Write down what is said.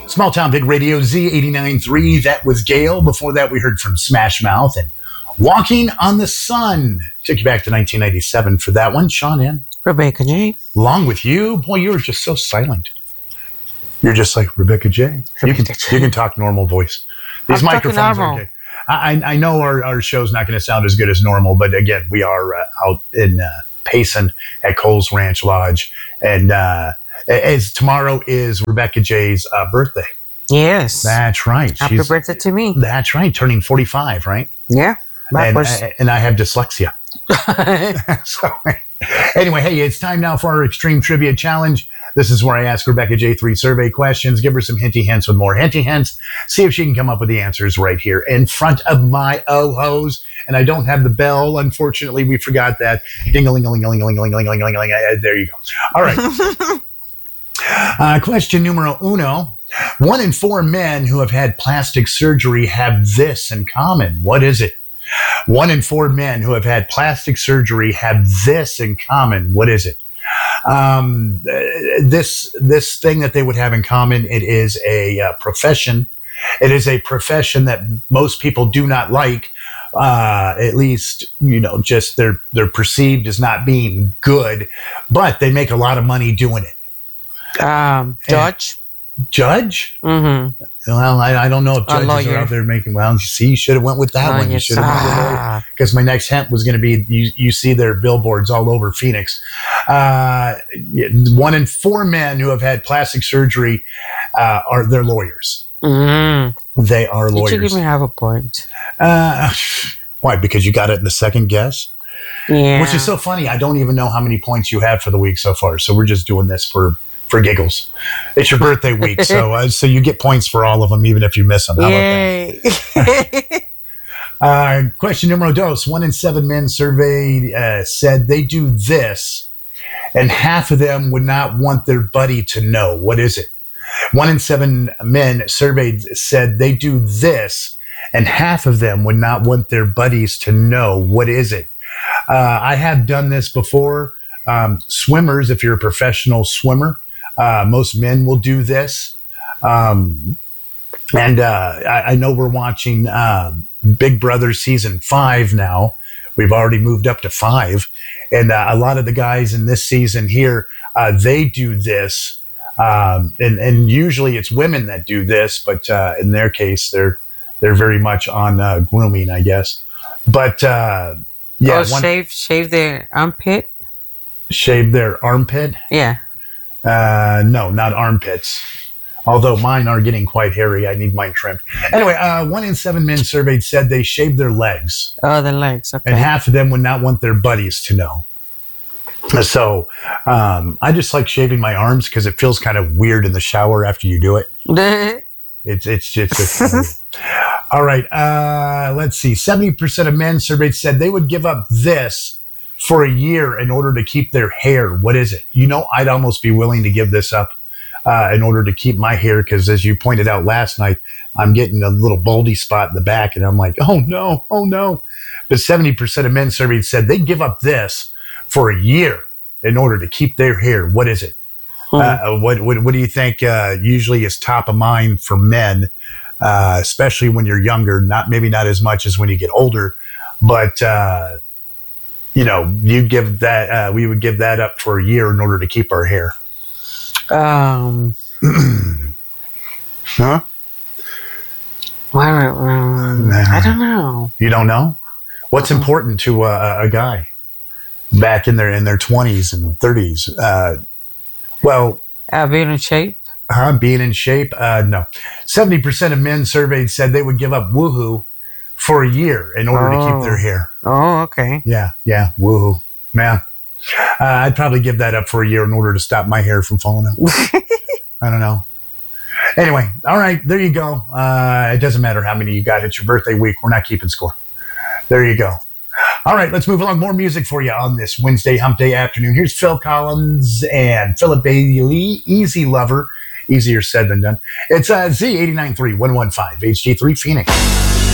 Small Town Big Radio Z89.3. That was Gail. Before that, we heard from Smash Mouth and Walking on the Sun. Took you back to 1997 for that one. Sean and Rebecca J. Along with you. Boy, you were just so silent. You're just like Rebecca J. You can talk normal voice. These microphones are okay. I know our show's not going to sound as good as normal, but again, we are out in Payson at Coles Ranch Lodge. And as tomorrow is Rebecca J's birthday. Yes. That's right. Happy birthday to me. That's right. Turning 45, right? Yeah. And I have dyslexia. So, anyway, hey, it's time now for our Extreme Trivia Challenge. This is where I ask Rebecca J 3 survey questions, give her some hinty hints with more hinty hints, see if she can come up with the answers right here in front of my oh-hos. And I don't have the bell. Unfortunately, we forgot that. Ding-a-ling-a-ling-a-ling-a-ling-a-ling-a-ling. There you go. All right. Question numero uno. 1 in 4 men who have had plastic surgery have this in common. What is it? 1 in 4 men who have had plastic surgery have this in common. What is it? This thing that they would have in common, it is a profession. It is a profession that most people do not like. At least, just they're perceived as not being good, but they make a lot of money doing it. Judge? Judge? Mm-hmm. Well, I don't know if judges are out there making. Well, you should have went with that one. You should have went with lawyer. Because my next hint was going to be you see their billboards all over Phoenix. 1 in 4 men who have had plastic surgery they're lawyers. Mm-hmm. They are lawyers. You give me half a point. Why? Because you got it in the second guess? Yeah. Which is so funny. I don't even know how many points you have for the week so far. So we're just doing this for giggles. It's your birthday week, so you get points for all of them, even if you miss them. How Yay. about that? Question numero dos. 1 in 7 men surveyed said they do this, and half of them would not want their buddy to know. What is it? 1 in 7 men surveyed said they do this, and half of them would not want their buddies to know. What is it? I have done this before. Swimmers, if you're a professional swimmer, most men will do this. I know we're watching Big Brother season 5 now. We've already moved up to 5. And a lot of the guys in this season here, they do this. And usually it's women that do this, but in their case, they're very much on grooming, I guess. But shave their armpit? Shave their armpit? Yeah. No, not armpits. Although mine are getting quite hairy. I need mine trimmed. Anyway, 1 in 7 men surveyed said they shaved their legs. Oh, the legs. Okay. And half of them would not want their buddies to know. So I just like shaving my arms because it feels kind of weird in the shower after you do it. It's just all right. Let's see. 70% of men surveyed said they would give up this for a year in order to keep their hair. What is it? I'd almost be willing to give this up in order to keep my hair, because as you pointed out last night, I'm getting a little baldy spot in the back, and I'm like, oh no. But 70% of men surveyed said they'd give up this for a year in order to keep their hair. What is it? What do you think usually is top of mind for men, especially when you're younger? Maybe not as much as when you get older, but you'd give that. We would give that up for a year in order to keep our hair. Huh? I don't know. You don't know? What's important to a guy back in their 20s and 30s? Being in shape. Being in shape? No. 70% of men surveyed said they would give up woohoo for a year in order to keep their hair. Oh, okay. Yeah, woohoo. Man, I'd probably give that up for a year in order to stop my hair from falling out. I don't know. Anyway, all right, there you go. It doesn't matter how many you got. It's your birthday week. We're not keeping score. There you go. All right, let's move along. More music for you on this Wednesday hump day afternoon. Here's Phil Collins and Philip Bailey, Easy Lover. Easier said than done. It's Z89.3, 115, HD3 Phoenix.